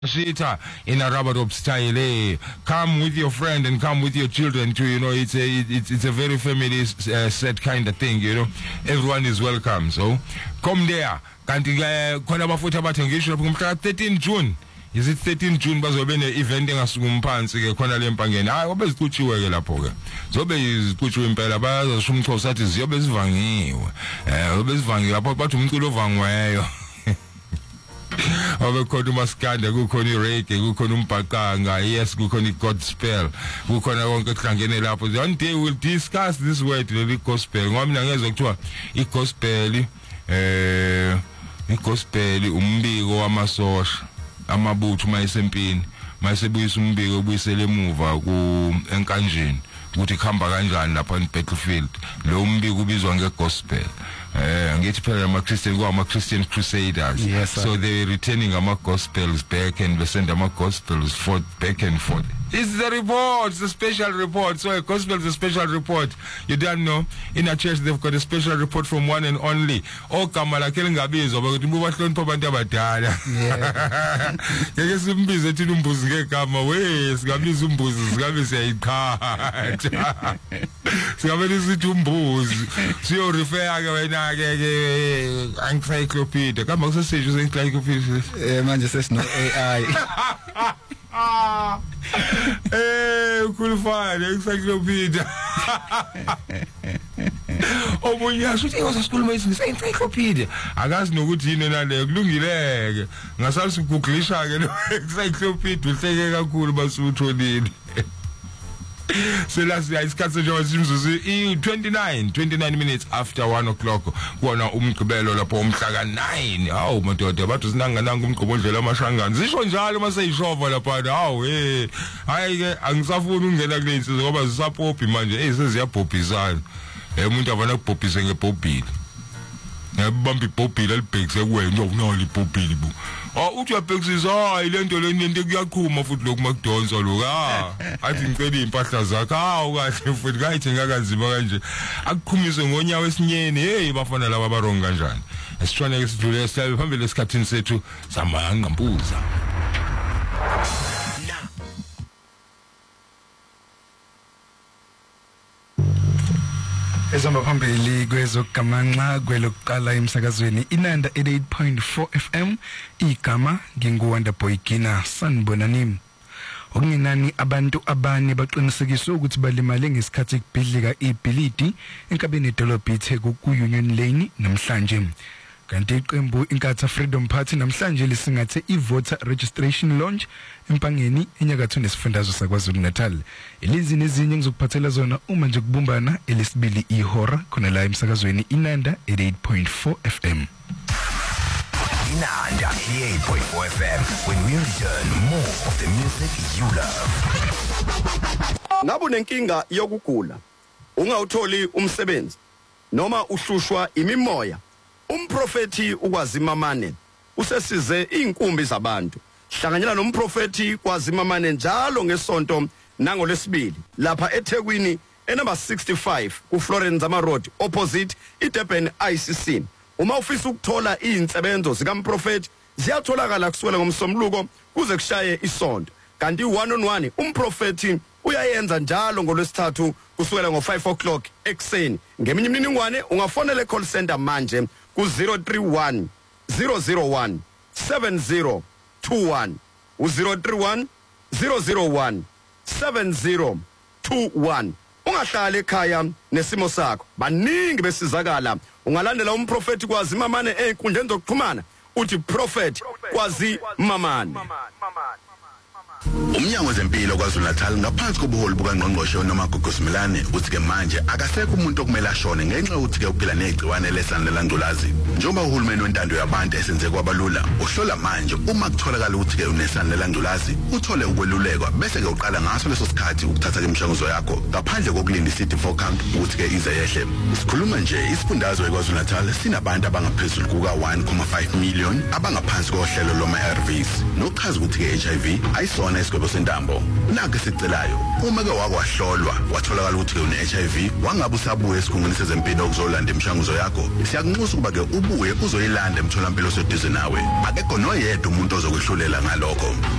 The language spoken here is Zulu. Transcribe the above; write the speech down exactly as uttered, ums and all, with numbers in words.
Shita in a rubber dub style, eh? Come with your friend and come with your children too. You know, it's a it's it's a very family uh, set kind of thing. You know, everyone is welcome. So come there. Kanti khona abafuthi abathengiswa ngomhla thirteen June. Is it thirteen June bazobe ne event engasukumphansi ke khona lempangeni. Hayi ngoba zicutshiwe ke lapho ke. Zobe izicutshiwe impela bayazosho umxhosa athi ziyobe zivangiwe. Eh zobe zivangiwe lapho bathi umculo ovangweyo. Obe khona umaskanda kukhona ireggae kukhona umbhaqanga yes kukhona igospel kukhona konke kuhlangene lapho. One day we'll discuss this word le gospel ngoba mina ngezwe kuthiwa igospel eh igospel umbiko wamasosha amabutho mayisempini mayisebuyisa umbiko ubuyisele emuva ku enkanjeni ukuthi khamba kanjani lapha in battlefield lo umbiko ubizwa ngegospel. Eh ngithi phela ama Christian kwa ama Christian Crusaders. Yes, so they returning ama gospels back and they send ama gospels forth back and forth. It's the report, it's a special report. So a gospel is a special report. You don't know, in a church they've got a special report from one and only. Oh kamala kelingabizwa bakuthi bubahlonipha abantu abadala. Yeah. Ngeke simbize thina umbuzi ngegama we singabiza umbuzi singabe siyayiqhatha. Singabe sithi umbuzi. Siyo refer ke wena ke ke encyclopedia. Kama kusesizwe encyclopedia. Eh manje sesino A I. Eh kulufana encyclopedia. Omunye asuthi wasasikhuluma izinto encyclopedia. Akazi nokuthi yini nale kulungileke. Ngasali siguglisha ke encyclopedia uhleke kakhulu basutholile. So last year isikhathi nje simzuzu i twenty-nine twenty-nine minutes after one o'clock kuona umgqibelo lapho umhla ka nine. Hawu madoda bathu sinanga nanga umgqobondlela amashangani zisho njalo maseyishova lapha. Hawu eh hayi ke angisafuni ungena kule insizwe ngoba zisapophi manje eh seziyabhobhisana. Eh umuntu avana kubhobhise ngebhobhile ngabamba ibhobhile libhekise kuwena unalo ibhobhile bu. Oh uthi uyabhekisisa hayi lento lento kuyaqhuma futhi lokhu makudonsa lokho ah athi ngicela impahla zakhe hawu kahle futhi kayithenga kanzima kanje akuqhumise ngonyawo esinyeni. Hey bafana laba baronga kanjani esithwane ke sidlule sihlabe phambili esikhathini sethu samanqambuza. Ezamba phambili kwezogamanxa kwelokuqala emsakazweni Inanda eighty-eight point four F M igama nginguWanda Boygina sanibonani. Okungenani abantu abane baqinisekiswa ukuthi balimale ngesikhathi kubhidlika ibhilidi enkabeni edolobha iTheku ku Union Lane namhlanje. Kanti iqembu iNkatha Freedom Party namhlanje lisingathe ivoter registration launch empangeni enyakatho nesifundazwe saKwaZulu Natal. Ilezi nezinye ngizokuphathela zona uma nje kubumbana elesibili ihora khona la emsakazweni Inanda eighty-eight point four F M. Inanda eighty-eight point four F M, when we return, more of the music you love. Ngabe unenkinga yokugula, ungawutholi umsebenzi noma uhlushwa imimoya, umprofeti uKwazimamane usesize inkumbi zabantu. Hlanganyela nomprofeti KwaZimamane njalo ngesonto nangolesibili lapha eThekwini enumber sixty-five ku Florence Ama Road opposite iDurban I C C. Uma ufisa ukuthola izinsebenzo zikaMprofeti ziyatholakala kusukela ngomsombuluko kuze kushaye isonto. Kanti one on one umprofeti uyayenza njalo ngolwesithathu kusukela ngo five o'clock ekseni. Ngeminye imininingwane ungafonela call center manje ku zero three one zero zero one seven zero two one u zero three one zero zero one seven zero two one. Ungahlala ekhaya nesimo sakho baningi besizakala. Ungalandela umprofeti KwaZimamane einkundleni zokuxhumana uthi prophet KwaZimamane. Umnyango wezempilo KwaZulu Natal ngaphansi kobuholi bukaNgqongqoshe uNomagugu Simelane uthi ke manje akasekho umuntu okumele ashone ngenxa yokuthi ke uphila negciwane lesandulela ngculazi. Njengoba uhulumeni wentando yabantu esenze kwabalula uhlola manje uma kutholakala ukuthi ke unesandulela ngculazi uthole ukwelulekwa bese ke uqala ngaso leso sikhathi ukuthatha imishanguzo yakho ngaphandle kokulinda i-C D four count ukuthi ke ize yehle. Sikhuluma nje isifundazwe KwaZulu Natal sinabantu abangaphezulu kuka one point five million abangaphansi kohlelo loma-A R Vs nokuchaza ukuthi ke H I V ayisona khona isigwebo sentambo. Nake sicelayo uma ke wakwahlolwa watholakala ukuthi une H I V wangabe usabuye esigungwini sezempilo ukuzolanda imishanguzo yakho siyakunxusa ukuba ke ubuye uzoyilanda emtholampilo oseduze nawe akekho noyedwa umuntu ozokwehlulela ngalokho.